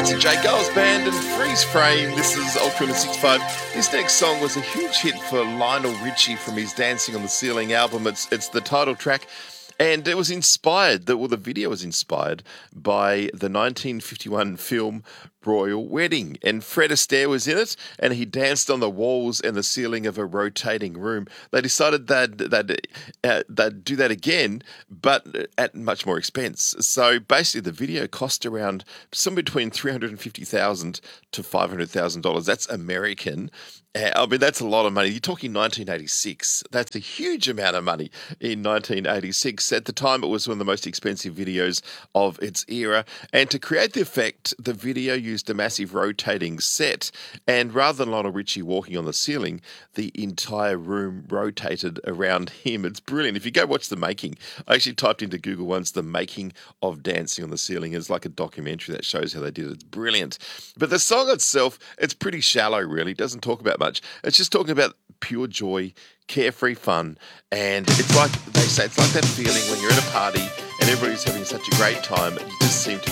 It's a Jay Giles Band and Freeze Frame. This is Ultra 65. This next song was a huge hit for Lionel Richie from his Dancing on the Ceiling album. It's the title track. And it was inspired, the video was inspired by the 1951 film Royal Wedding. And Fred Astaire was in it, and he danced on the walls and the ceiling of a rotating room. They decided they'd do that again, but at much more expense. So basically the video cost around somewhere between $350,000 to $500,000. That's American. I mean, that's a lot of money. You're talking 1986. That's a huge amount of money in 1986. At the time, it was one of the most expensive videos of its era. And to create the effect, the video used a massive rotating set. And rather than Lionel Richie walking on the ceiling, the entire room rotated around him. It's brilliant. If you go watch the making, I actually typed into Google once, the making of Dancing on the Ceiling. It's like a documentary that shows how they did it. It's brilliant. But the song itself, it's pretty shallow, really. It doesn't talk about much. It's just talking about pure joy, carefree fun, and it's like they say, it's like that feeling when you're at a party and everybody's having such a great time. You just seem to